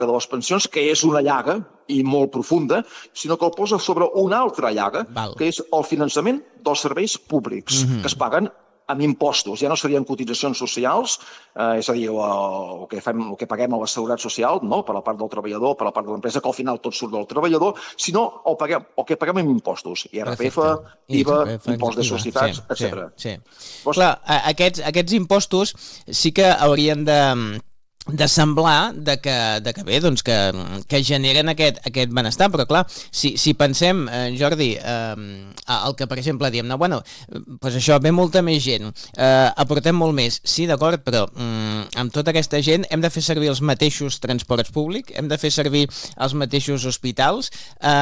de les pensions, que és una llaga i molt profunda, sinó que el posa sobre una altra llaga, que és el finançament dels serveis públics, que es paguen amb impostos. Ja no serien cotitzacions socials, és a dir, el que paguem a la Seguretat Social, no? Per la part del treballador, per la part de l'empresa, que al final tot surt del treballador, sinó el que paguem amb impostos. IRPF, IVA, impost de societats, etc. Clar, aquests impostos sí que haurien de semblar que bé, doncs que generen aquest benestar, però clar, si pensem, Jordi, el que per exemple diem, no, bueno, doncs això, ve molta més gent, aportem molt més, sí, d'acord, però amb tota aquesta gent hem de fer servir els mateixos transports públics, hem de fer servir els mateixos hospitals,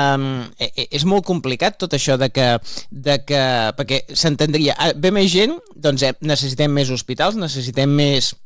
és molt complicat tot això perquè s'entendria, ve més gent, doncs necessitem més hospitals, necessitem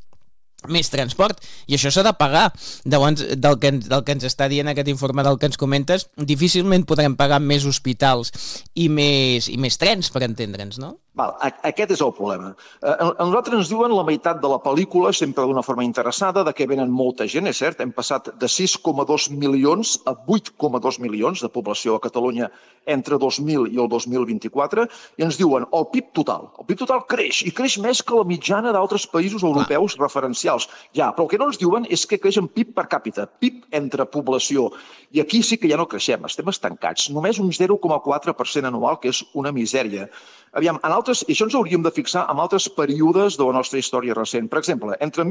més transport, i això s'ha de pagar. Llavors, del que ens està dient aquest informe, del que ens comentes, difícilment podrem pagar més hospitals i més trens, per entendre'ns, no? Aquest és el problema. A nosaltres ens diuen la meitat de la pel·lícula, sempre d'una forma interessada, de que venen molta gent, és cert, hem passat de 6,2 milions a 8,2 milions de població a Catalunya entre 2000 i el 2024, i ens diuen el PIB total creix, i creix més que la mitjana d'altres països europeus referencials. Ja, però el que no ens diuen és que creix en PIB per càpita, PIB entre població, i aquí sí que ja no creixem, estem estancats, només un 0,4% anual, que és una misèria. Aviam, i això ens hauríem de fixar en altres períodes de la nostra història recent. Per exemple, entre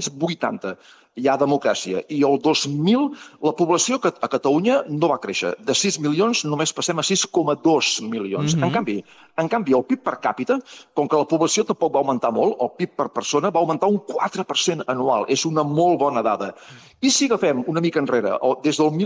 1980 hi ha democràcia i el 2000 la població a Catalunya no va créixer. De 6 milions només passem a 6,2 milions. En canvi, el PIB per càpita, com que la població tampoc va augmentar molt, el PIB per persona va augmentar un 4% anual. És una molt bona dada. I si agafem una mica enrere, des del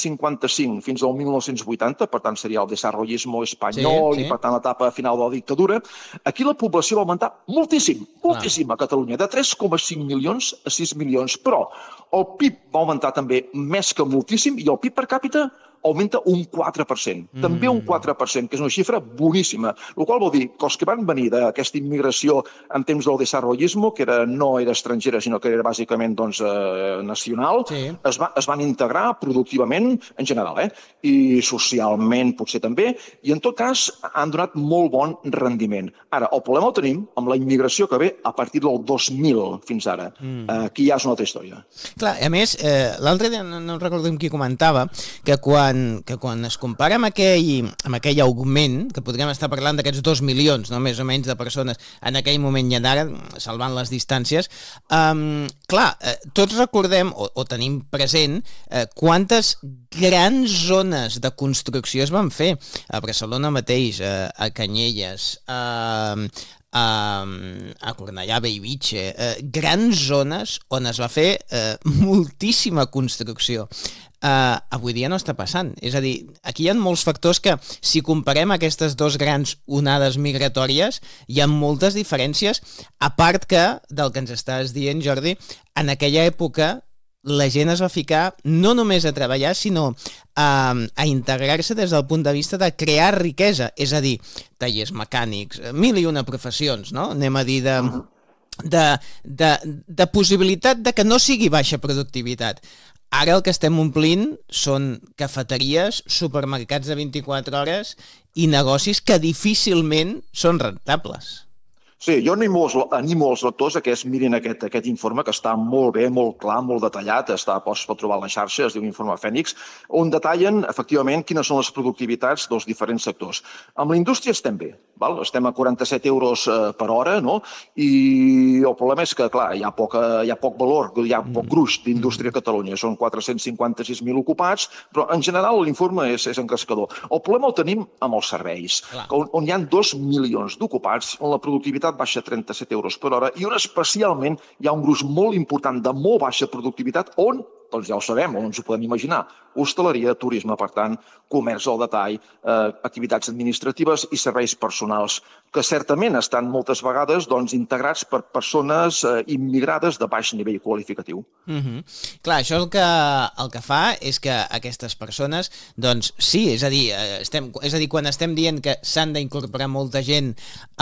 1955 fins al 1980, per tant seria el desarrollismo espanyol i per tant l'etapa final de la dictadura, aquí la població va augmentar moltíssim a Catalunya, de 3,5 milions a 6 milions, però el PIB va augmentar també més que moltíssim i el PIB per càpita augmenta un 4%, també un 4%, que és una xifra boníssima, el qual vol dir que els que van venir d'aquesta immigració en temps del desarrollismo, que no era estrangera, sinó que era bàsicament nacional, es van integrar productivament, en general, i socialment potser també, i en tot cas han donat molt bon rendiment. Ara, el problema el tenim amb la immigració que ve a partir del 2000 fins ara. Aquí ja és una altra història. Clar, a més, l'altre dia no recordo qui comentava que quan es compara amb aquell augment, que podríem estar parlant d'aquests 2 milions, no, més o menys, de persones en aquell moment i ara, salvant les distàncies, clar, tots recordem o tenim present quantes grans zones de construcció es van fer a Barcelona mateix, a Canyelles, a Cornellà, Bellvitge, grans zones on es va fer moltíssima construcció. Avui dia no està passant. És a dir, aquí hi ha molts factors que, si comparem aquestes dues grans onades migratòries, hi ha moltes diferències, a part que, del que ens estàs dient, Jordi, en aquella època la gent es va ficar no només a treballar, sinó a integrar-se des del punt de vista de crear riquesa, és a dir, tallers mecànics, 1001 professions, no? Anem a dir de possibilitat de que no sigui baixa productivitat. Ara el que estem omplint són cafeteries, supermercats de 24 hores i negocis que difícilment són rentables. Sí, jo animo els lectors a que es mirin aquest informe, que està molt bé, molt clar, molt detallat, es pot trobar a la xarxa, es diu Informe Fènix, on detallen, efectivament, quines són les productivitats dels diferents sectors. Amb la indústria estem bé, estem a 47 euros per hora, no? I el problema és que, clar, hi ha poc valor, hi ha poc gruix d'indústria a Catalunya, són 456.000 ocupats, però en general l'informe és encrescador. El problema el tenim amb els serveis, on hi ha 2 milions d'ocupats, on la productivitat baixa a 37 euros per hora i on especialment hi ha un gruix molt important de molt baixa productivitat on, doncs ja ho sabem, on ens ho podem imaginar, hostaleria, turisme, per tant, comerç al detall, activitats administratives i serveis personals que certament estan moltes vegades integrats per persones immigrades de baix nivell qualificatiu. Clar, això el que fa és que aquestes persones, doncs sí, és a dir, quan estem dient que s'han d'incorporar molta gent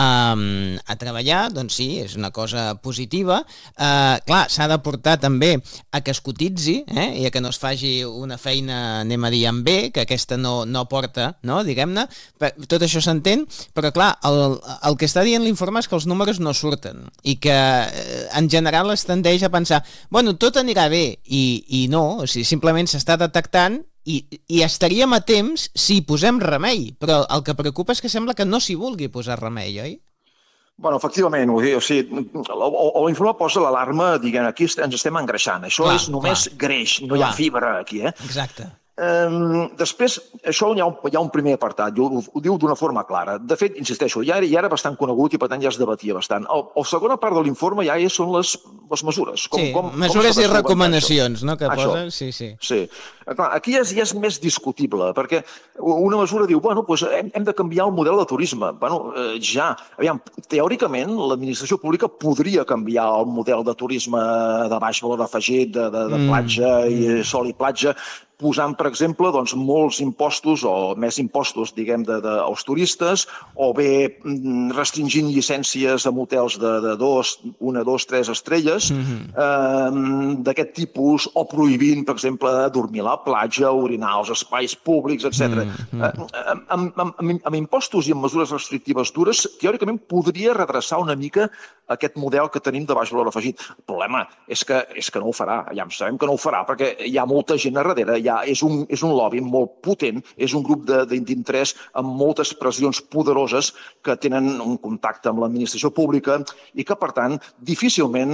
a treballar, doncs sí, és una cosa positiva. Clar, s'ha de portar també a que es cotitzi, i a que no es faci una feina, anem a dir, en B, que aquesta no porta, no, diguem-ne. Tot això s'entén, però clar, el que està dient l'informe és que els números no surten i que en general es tendeix a pensar, bueno, tot anirà bé, i no, o sigui, simplement s'està detectant i estaríem a temps si posem remei, però el que preocupa és que sembla que no s'hi vulgui posar remei, oi? Bueno, efectivament, l'informe posa l'alarma, diguem, aquí ens estem engreixant. Això és només greix, no hi ha fibra aquí, Exacte. Després, això hi ha un primer apartat, ho diu d'una forma clara. De fet, insisteixo, ja era bastant conegut i per tant ja es debatia bastant. La segona part de l'informe ja són les mesures. Mesures i recomanacions, no?, que posen, sí. Sí. Clar, aquí ja és més discutible, perquè una mesura diu, bueno, doncs hem de canviar el model de turisme. Bueno, aviam, teòricament l'administració pública podria canviar el model de turisme de baix valor afegit, de platja i sol i platja, posant, per exemple, molts impostos o més impostos, diguem, als turistes, o bé restringint llicències a hotels de 1, 2, 3 estrelles d'aquest tipus, o prohibint, per exemple, dormir a la platja, orinar als espais públics, etc. Amb impostos i amb mesures restrictives dures, teòricament podria redreçar una mica aquest model que tenim de baix valor afegit. El problema és que no ho farà. Ja sabem que no ho farà perquè hi ha molta gent a darrere, és un lobby molt potent, és un grup d'interès amb moltes pressions poderoses que tenen un contacte amb l'administració pública i que, per tant, difícilment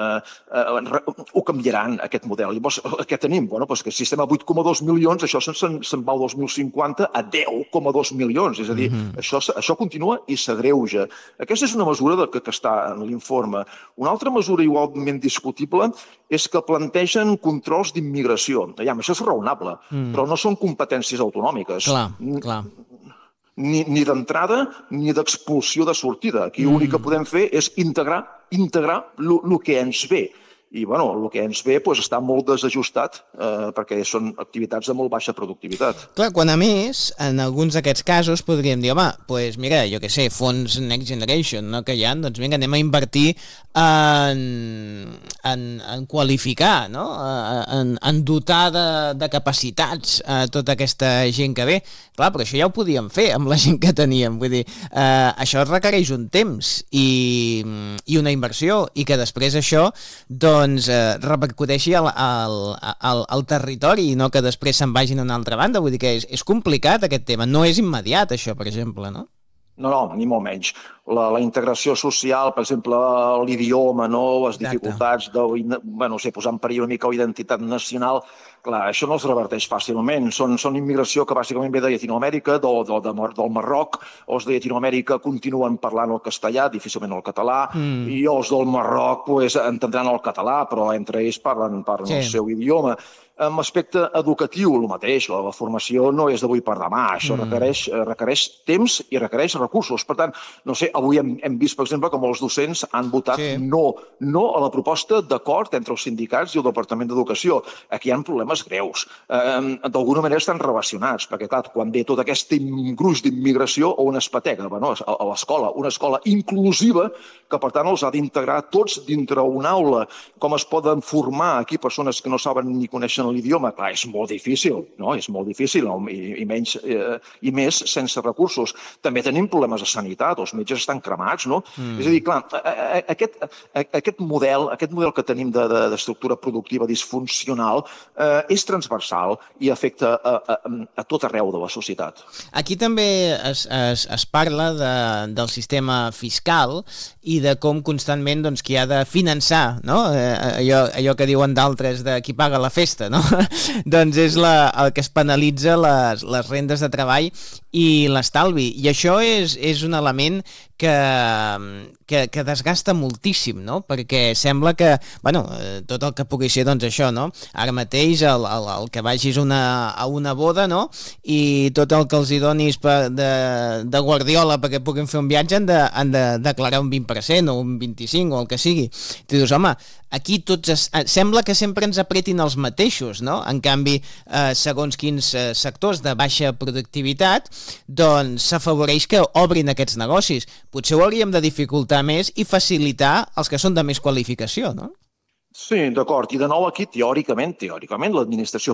ho canviaran, aquest model. Llavors, què tenim? Bueno, que si estem a 8,2 milions, això se'n va al 2050 a 10,2 milions. És a dir, això continua i s'agreuja. Aquesta és una mesura que està en l'informe. Una altra mesura igualment discutible és que plantegen controls d'immigració. Això és raonable, però no són competències autonòmiques. Clar. Ni d'entrada ni d'expulsió de sortida. Aquí l'únic que podem fer és integrar el que ens ve. I, bueno, el que ens ve està molt desajustat perquè són activitats de molt baixa productivitat. Clar, quan a més, en alguns d'aquests casos podríem dir, home, doncs mira, jo què sé, fons Next Generation, no, que hi ha, doncs vinga, anem a invertir en qualificar, no? En dotar de capacitats tota aquesta gent que ve. Clar, però això ja ho podíem fer amb la gent que teníem, vull dir, això requereix un temps i una inversió, i que després això, doncs, repercuteixi al territori, no que després se'n vagin a una altra banda. Vull dir que és complicat aquest tema, no és immediat això, per exemple, no? No, ni molt menys. La integració social, per exemple, l'idioma, les dificultats posar en perill una mica la identitat nacional, clar, això no els reverteix fàcilment. Són immigració que bàsicament ve de Llatinoamèrica, del Marroc. Els de Llatinoamèrica continuen parlant el castellà, difícilment el català, i els del Marroc entendran el català, però entre ells parlen el seu idioma. En aspecte educatiu, el mateix, la formació no és d'avui per demà, això requereix temps i requereix recursos. Per tant, no sé, avui hem vist, per exemple, com els docents han votat no a la proposta d'acord entre els sindicats i el Departament d'Educació. Aquí hi ha problemes greus. D'alguna manera estan relacionats, perquè, clar, quan ve tot aquest gruix d'immigració o una espatega a l'escola, una escola inclusiva que, per tant, els ha d'integrar tots dintre una aula. Com es poden formar aquí persones que no saben ni coneixen l'idioma? Clar, és molt difícil, no? És molt difícil, i més sense recursos. També tenim problemes de sanitat, els metges estan cremats, no? És a dir, clar, aquest model que tenim d'estructura productiva disfuncional és transversal i afecta a tot arreu de la societat. Aquí també es parla del sistema fiscal i de com constantment qui ha de finançar, no? Allò que diuen d'altres de qui paga la festa, no? Doncs és el que es penalitza les rendes de treball i l'estalvi. I això és un element que desgasta moltíssim, no? Perquè sembla que, tot el que pugui ser, doncs això, no? Ara mateix el que vagis a una boda, no? I tot el que els hi donis de guardiola perquè puguin fer un viatge han de declarar un 20% o un 25% o el que sigui. Tu dius, home, aquí sembla que sempre ens apretin els mateixos, no? En canvi, segons quins sectors de baixa productivitat, doncs s'afavoreix que obrin aquests negocis. Potser ho hauríem de dificultar més i facilitar els que són de més qualificació, no? Sí, d'acord. I de nou aquí, teòricament, l'administració